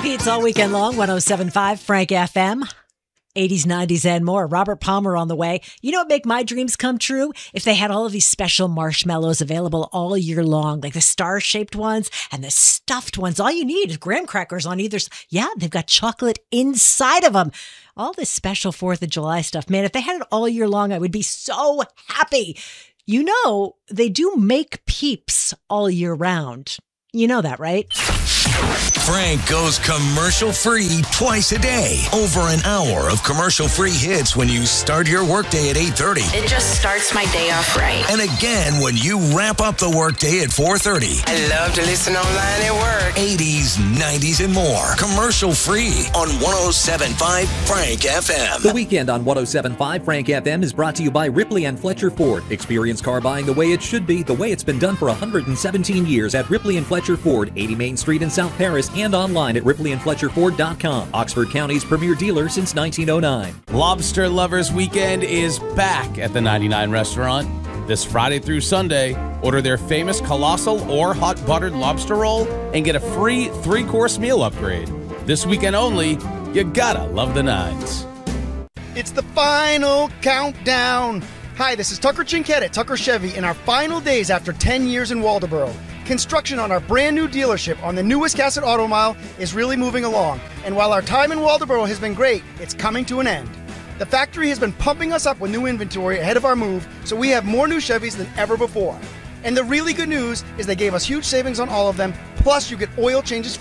Repeats all weekend long, 107.5 Frank FM. 80s, 90s, and more. Robert Palmer on the way. You know what make my dreams come true? If they had all of these special marshmallows available all year long, like the star-shaped ones and the stuffed ones. All you need is graham crackers on either side. Yeah, they've got chocolate inside of them. All this special 4th of July stuff. Man, if they had it all year long, I would be so happy. You know, they do make Peeps all year round. You know that, right? Frank goes commercial-free twice a day. Over an hour of commercial-free hits when you start your workday at 8:30. It just starts my day off right. And again when you wrap up the workday at 4:30. I love to listen online at work. 80s, 90s, and more. Commercial-free on 107.5 Frank FM. The weekend on 107.5 Frank FM is brought to you by Ripley and Fletcher Ford. Experience car buying the way it should be, the way it's been done for 117 years at Ripley and Fletcher Ford, 80 Main Street in South Paris, and online at ripleyandfletcherford.com. Oxford County's premier dealer since 1909. Lobster Lovers Weekend is back at the 99 restaurant. This Friday through Sunday, order their famous colossal or hot buttered lobster roll and get a free 3-course meal upgrade. This weekend only, you gotta love the nines. It's the final countdown. Hi, this is Tucker Chinkett at Tucker Chevy in our final days after 10 years in Waldoboro. Construction on our brand new dealership on the new Wiscasset Auto Mile is really moving along. And while our time in Waldoboro has been great, it's coming to an end. The factory has been pumping us up with new inventory ahead of our move, so we have more new Chevys than ever before. And the really good news is they gave us huge savings on all of them, plus you get oil changes